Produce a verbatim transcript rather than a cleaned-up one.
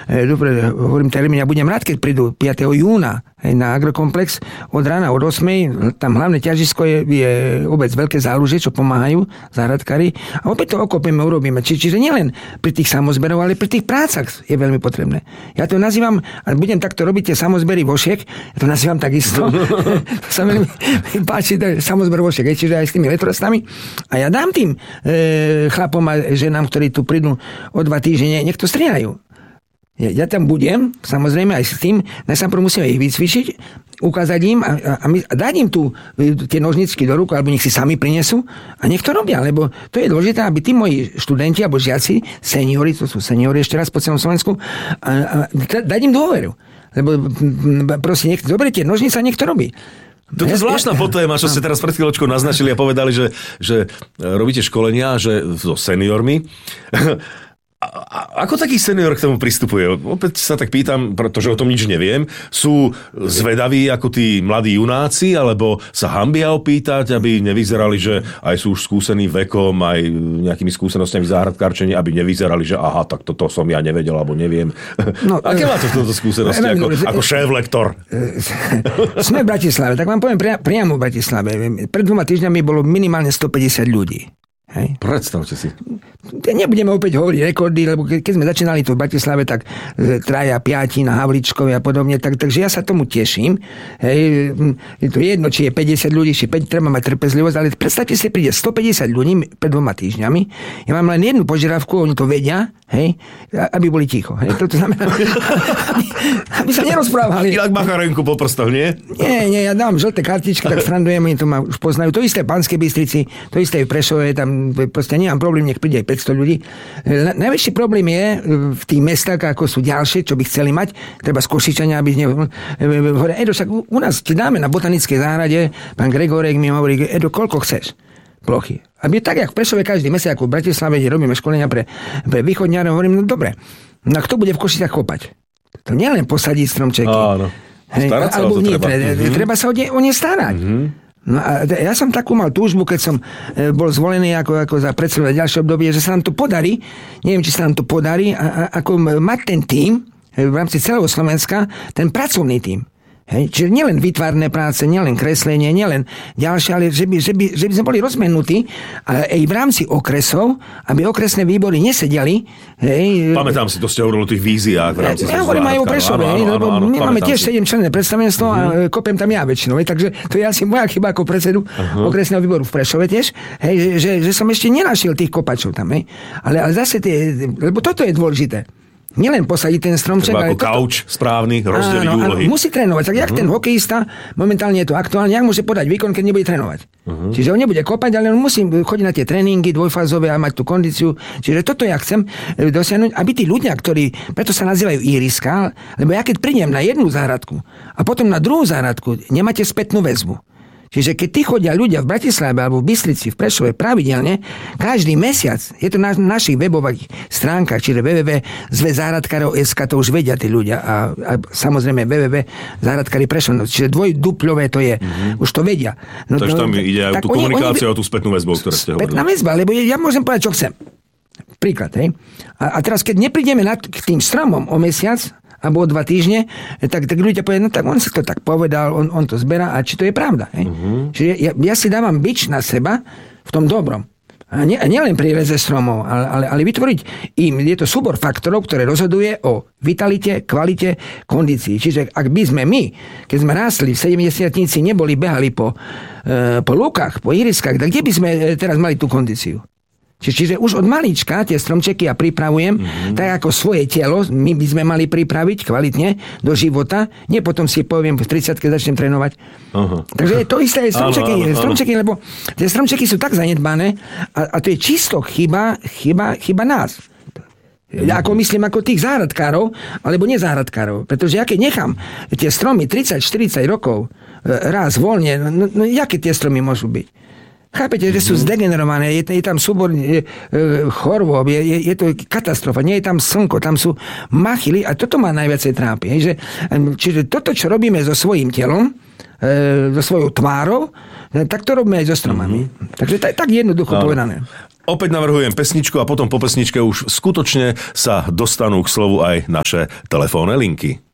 dobre, hovorím termín, ja budem rád, keď prídu piateho júna na agrokomplex od rána od ôsmej. Tam hlavné ťažisko je, je obec Veľké Záluže, čo pomáhajú záhradkári. A opäť to okopíme, urobíme. Či, čiže nielen pri tých samozberoch, ale pri tých prácach je veľmi potrebné. Ja to nazývam, a budem takto robiť tie samozbery vošiek, ja to nazývam takisto. To sa veľmi páči, samozber vošiek, čiže aj s tými letorostami. A ja dám tým e, chlapom a ženám, ktorí tu prídu o dva týždne, nech to striehajú. Ja, ja tam budem, samozrejme aj s tým, najprv musíme ich vycvičiť, ukázať im a, a, a, my, a dať im tu tie nožničky do rúk, alebo nech si sami prinesú a nech to robia, lebo to je dôležité, aby tí moji študenti alebo žiaci, seniori, to sú seniori ešte raz po celom Slovensku, a, a, dať im dôveru. Lebo prosím, nech zoberiete nožnice a nech to robí. To je zvláštna potéma, čo ste teraz pred chvíľočkou naznačili a povedali, že, že robíte školenia že so seniormi. A ako taký senior k tomu pristupuje? Opäť sa tak pýtam, pretože o tom nič neviem. Sú zvedaví ako tí mladí junáci, alebo sa hanbia opýtať, aby nevyzerali, že aj sú už skúsení vekom, aj nejakými skúsenostiami záhradkárčenia, aby nevyzerali, že aha, tak toto som ja nevedel, alebo neviem. No, aké máte v tomto skúsenosti ako, ako šéf-lektor? Sme v Bratislave, tak vám poviem pria, priamo v Bratislave. Pred dvoma týždňami bolo minimálne stopäťdesiat ľudí. Hej. Predstavte si. Nebudeme opäť hovoriť rekordy, lebo keď sme začínali tu v Bratislave, tak e, traja, piati na Havličkovi a podobne, tak, takže ja sa tomu teším. Hej. Je to jedno, či je päťdesiat ľudí, či päť, treba mať trpezlivosť, ale predstavte si, príde stopäťdesiat ľudí pred dvoma týždňami. Ja mám len jednu požiadavku, oni to vedia, hej, aby boli ticho. Hej. To, to znamená, aby, aby sa nerozprávali. Inak Macharenku po prstoch, nie? Nie, nie, ja dám žlté kartičky, tak srandujem, oni to ma už poznajú. To isté v Banskej Bystrici, to isté v Prešove, tam proste nemám problém, nech príde aj päťsto ľudí. Na, najväčší problém je v tých mestách, ako sú ďalšie, čo by chceli mať, treba z Košičania, aby ne, hovorí, Edo, však u, u nás ti dáme na botanickej záhrade, pán Gregorek mi hovorí, Edo, koľko chceš plochy? Aby tak, jak v Prešove každý mesiac, ako v Bratislave, kde robíme školenia pre, pre východňárov, hovorím, no dobre, no kto bude v Košicách kopať? To nie len posadiť stromčeky. Áno. Hej, alebo nie, treba. Treba, treba sa o ne, o ne starať. Mm-hmm. No a ja som takú mal túžbu, keď som bol zvolený ako, ako za predsedu na ďalšie obdobie, že sa nám to podarí, neviem, či sa nám to podarí, a, a, ako mať ten tím v rámci celého Slovenska, ten pracovný tím. Hej, čiže nielen vytvárne práce, nielen kreslenie, nielen ďalšie, ale že by, že by, že by sme boli rozmenutí aj v rámci okresov, aby okresné výbory nesediali. Hej. Pamätám si, to ste hovorili o tých víziách v rámci. Ja hovorím aj o Prešove, lebo my máme tiež sedem členné predstavenstvo uh-huh. a kopem tam ja väčšinou. Hej, takže to je asi moja chyba ako predsedu uh-huh. okresného výboru v Prešove tiež, hej, že, že, že som ešte nenašiel tých kopačov tam. Hej. Ale, ale zase tie, lebo toto je dôležité. Nielen posadiť ten stromček, ale ako kauč správny, rozdeliť úlohy. Musí trénovať. Tak jak uh-huh. ten hokejista, momentálne je to aktuálne, jak môže podať výkon, keď nebude trénovať. Uh-huh. Čiže on nebude kopať, ale on musí chodiť na tie tréningy dvojfázové a mať tú kondíciu. Čiže toto ja chcem dosiahnuť, aby tí ľudia, ktorí, preto sa nazývajú ihriska, lebo ja keď prídem na jednu záhradku a potom na druhú záhradku, nemáte spätnú väzbu. Čiže keď tí chodia ľudia v Bratislave alebo v Bystrici, v Prešove pravidelne, každý mesiac, je to na našich webových stránkach, čiže w w w bodka zväz záhradkárov bodka es ká, to už vedia tí ľudia a, a samozrejme w w w bodka záhradkári Prešov, čiže dvojdupľové to je, mm-hmm. už to vedia. No, takže tam no, ide aj o tú komunikáciu, o tú spätnú väzbu, o ktorej ste hovorili. Spätná väzba, lebo ja môžem povedať, čo chcem. Príklad, hej. A, a teraz, keď neprídeme nad, k tým stromom o mesiac, alebo o dva týždne, tak, tak ľudia povedia, no tak on si to tak povedal, on, on to zberá, a či to je pravda. Uh-huh. Čiže ja, ja si dávam bič na seba v tom dobrom. A nie, nielen pri reze stromov, ale, ale, ale vytvoriť im, je to súbor faktorov, ktoré rozhoduje o vitalite, kvalite, kondícii. Čiže ak by sme my, keď sme rástli v sedemdesiatnici, neboli, behali po, e, po lúkach, po ihriskách, tak kde by sme teraz mali tú kondíciu? Čiže, čiže už od malička tie stromčeky ja pripravujem, mm-hmm. tak ako svoje telo, my by sme mali pripraviť kvalitne do života, nie potom si poviem, v tridsiatke začnem trénovať. Uh-huh. Takže je to isté aj stromčeky, áno, áno, stromčeky, lebo tie stromčeky sú tak zanedbané a, a to je čisto chyba, chyba, chyba nás. Ja ako myslím ako tých záhradkárov, alebo nezáhradkárov. Pretože ja keď nechám tie stromy tridsať štyridsať rokov raz voľne, no, no jaké tie stromy môžu byť? Chápete, že sú zdegenerované, je, je tam súbor je, e, chorôb, je, je, je to katastrofa, nie je tam slnko, tam sú machily a toto ma najviacej trápi. Že, čiže toto, čo robíme so svojím telom, e, so svojou tvárou, tak to robíme aj so stromami. Mm-hmm. Takže tak, tak jednoducho no. povedané. opäť navrhujem pesničku a potom po pesničke už skutočne sa dostanú k slovu aj naše telefónne linky.